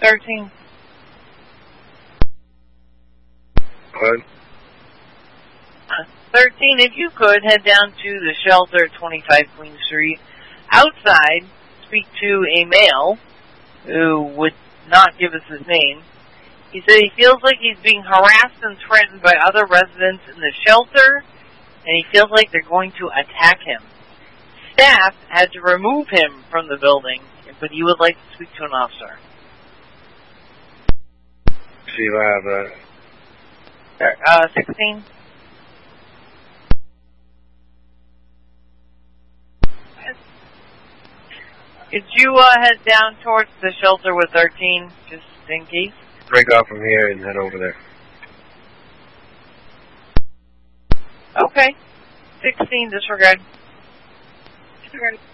13. What? 13, if you could, head down to the shelter at 25 Queen Street. Outside, speak to a male who would not give us his name. He said he feels like he's being harassed and threatened by other residents in the shelter, and he feels like they're going to attack him. Staff had to remove him from the building, but he would like to speak to an officer. See if I have that. 16. Could you head down towards the shelter with 13, just in case? Break off from here and head over there. Okay. 16, disregard. Disregard.